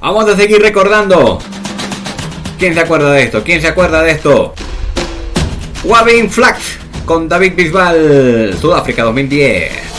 Vamos a seguir recordando. ¿Quién se acuerda de esto? ¿Quién se acuerda de esto? Waving Flags con David Bisbal, Sudáfrica 2010.